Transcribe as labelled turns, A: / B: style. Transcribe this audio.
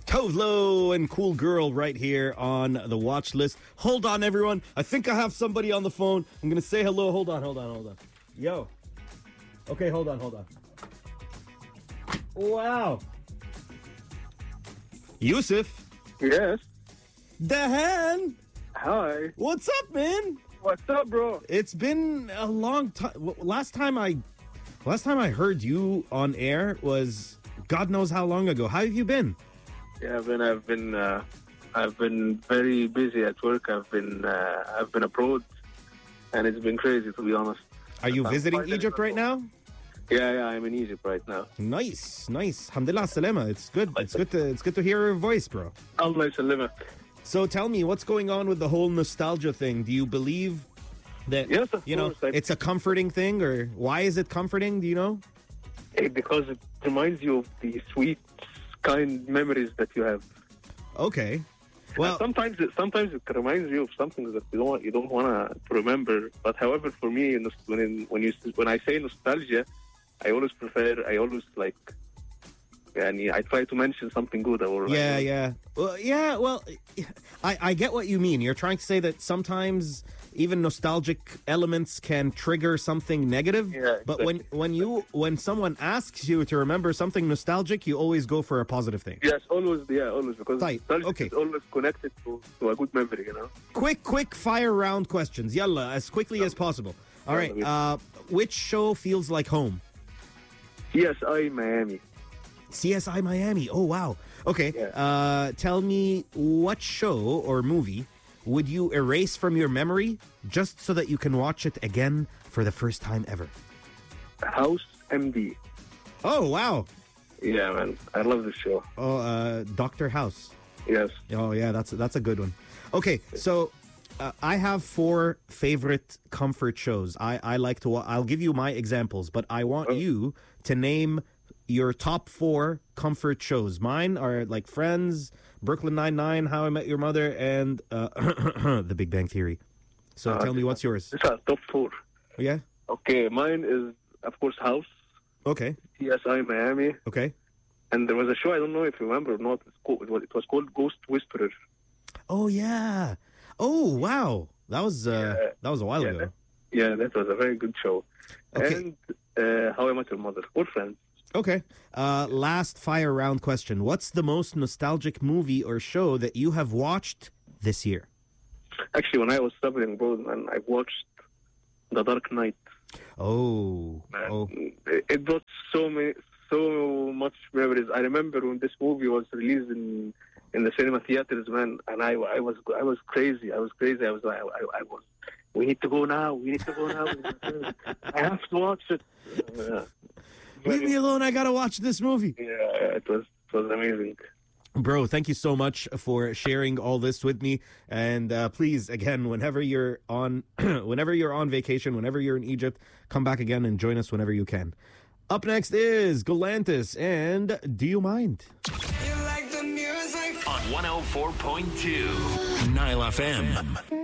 A: Tovlo and Cool Girl right here on the watch list. Hold on, everyone. I think I have somebody on the phone. I'm going to say hello. Hold on. Yo. Okay, hold on. Wow. Yusuf.
B: Yes.
A: Dahan.
B: Hi.
A: What's up, man?
B: What's up, bro?
A: It's been a long time. Last time I heard you on air was God knows how long ago. How have you been?
B: Yeah, I've been very busy at work. I've been abroad, and it's been crazy, to be honest.
A: Are you visiting Egypt right now?
B: Yeah, I'm in Egypt right now.
A: Nice. Alhamdulillah salama. It's good. It's good to hear your voice, bro.
B: Allah Salama.
A: So tell me, what's going on with the whole nostalgia thing? Do you believe that,
B: Yes, of course.
A: it's a comforting thing, or why is it comforting? Do you know?
B: Because it reminds you of the sweet, kind memories that you have.
A: Okay. Well,
B: Sometimes it reminds you of something that you don't want to remember. But however, for me, when I say nostalgia, I always like. And I try to mention something good.
A: Yeah. Well, I get what you mean. You're trying to say that sometimes even nostalgic elements can trigger something negative.
B: Yeah,
A: but
B: exactly.
A: when someone asks you to remember something nostalgic, you always go for a positive thing.
B: Yes, always, because
A: Right,
B: nostalgia
A: okay.
B: is always connected to a good memory,
A: Quick fire round questions. Yalla, as quickly as possible. All right. Which show feels like home?
B: CSI Miami.
A: CSI Miami. Oh, wow. Okay.
B: Yeah.
A: Tell me, what show or movie would you erase from your memory just so that you can watch it again for the first time ever?
B: House MD.
A: Oh, wow.
B: Yeah, man. I love this show.
A: Oh, Dr. House.
B: Yes.
A: Oh, yeah, that's a good one. Okay, so I have 4 favorite comfort shows. I like to I'll give you my examples, but I want you to name your top 4 comfort shows. Mine are like Friends, Brooklyn Nine-Nine, How I Met Your Mother, and The Big Bang Theory. So tell me, what's yours?
B: These are top 4.
A: Yeah?
B: Okay, mine is, of course, House.
A: Okay.
B: CSI Miami.
A: Okay.
B: And there was a show, I don't know if you remember or not, it was called Ghost Whisperer.
A: Oh, yeah. Oh, wow. That was a while ago.
B: That was a very good show.
A: Okay.
B: And How I Met Your Mother, or Friends.
A: Okay. Last fire round question. What's the most nostalgic movie or show that you have watched this year?
B: Actually, when I was traveling abroad, man, I watched The Dark Knight.
A: Oh.
B: Man,
A: Oh.
B: It brought so much memories. I remember when this movie was released in the cinema theaters, man, and I was crazy. I was like, we need to go now. I have to watch it.
A: Leave me alone. I got to watch this movie.
B: Yeah, it was amazing.
A: Bro, thank you so much for sharing all this with me. And please, again, whenever you're on vacation, whenever you're in Egypt, come back again and join us whenever you can. Up next is Galantis and Do You Mind?
C: You like the music? On 104.2 Nile FM.